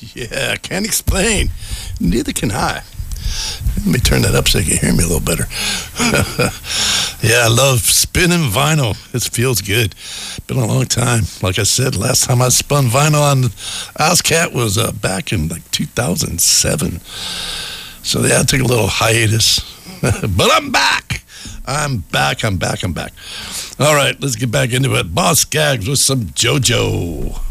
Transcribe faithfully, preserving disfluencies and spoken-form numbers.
Yeah, can't explain. Neither can I. Let me turn that up so you can hear me a little better. Yeah, I love spinning vinyl. It feels good. Been a long time. Like I said, last time I spun vinyl on Ozcat was uh, back in like two thousand seven. So yeah, I took a little hiatus. But I'm back. I'm back. I'm back. I'm back. All right, let's get back into it. Boss Skaggs with some JoJo.